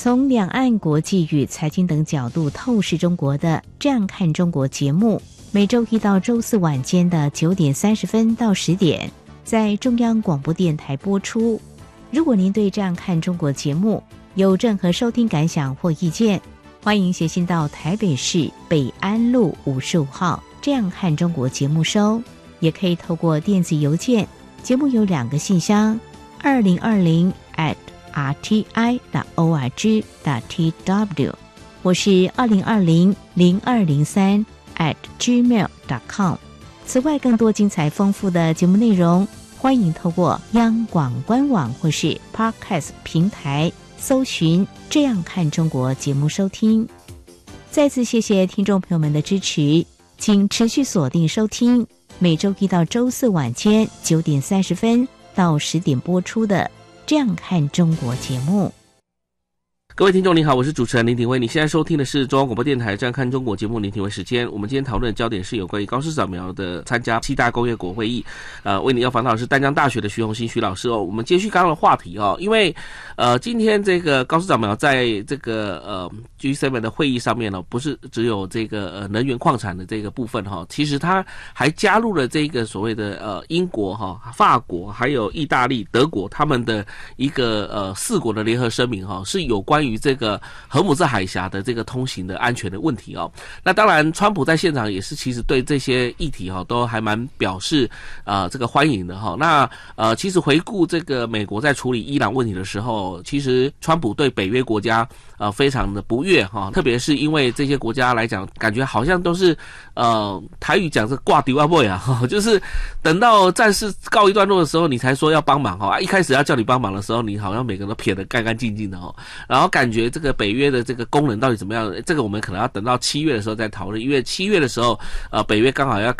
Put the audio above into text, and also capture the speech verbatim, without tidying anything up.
从两岸国际与财经等角度透视中国的这样看中国节目，每周一到周四晚间的九点三十分到十点，在中央广播电台播出。如果您对这样看中国节目有任何收听感想或意见，欢迎写信到台北市北安路五十五号这样看中国节目收，也可以透过电子邮件，节目有两个信箱，二零二零 at r t i dot org dot t w， 我是二零二零零二零三 at gmail dot com。 此外，更多精彩丰富的节目内容，欢迎透过央广官网或是 Podcast 平台搜寻这样看中国节目收听。再次谢谢听众朋友们的支持，请持续锁定收听每周一到周四晚间九点三十分到十点播出的这样看中国节目。 各位听众您好，我是主持人林廷辉，你现在收听的是中央广播电台这样看中国节目林廷辉时间。我们今天讨论的焦点是有关于高市扫描的参加七大工业国会议，呃，为你要访讨的是淡江大学的徐宏新徐老师哦。我们接续刚刚的话题哦，因为呃，今天这个高市扫描在这个呃 G 七 的会议上面呢，不是只有这个呃能源矿产的这个部分哈、哦，其实他还加入了这个所谓的呃英国哈、哦、法国还有意大利、德国他们的一个呃四国的联合声明哈、哦，是有关于这个荷姆兹海峡的这个通行的安全的问题哦。那当然川普在现场也是其实对这些议题哈、哦、都还蛮表示呃这个欢迎的哈、哦。那呃其实回顾这个美国在处理伊朗问题的时候，其实川普对北约国家呃非常的不悦哈、哦，特别是因为这些国家来讲感觉好像都是呃台语讲是挂丢啊不啊哈，就是等到战事告一段落的时候你才说要帮忙哈、哦，一开始要叫你帮忙的时候你好像每个人都撇得干干净净的哦，然后感觉这个北约的这个功能到底怎么样，这个我们可能要等到七月的时候再讨论，因为七月的时候呃北约刚好要